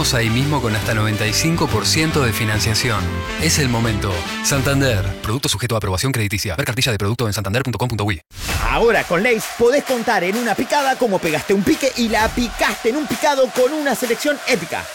esperamos ahí mismo con hasta 95% de financiación. Es el momento. Santander. Producto sujeto a aprobación crediticia. Ver cartilla de producto en santander.com.uy. Ahora con Lays podés contar en una picada como pegaste un pique y la picaste en un picado con una selección épica.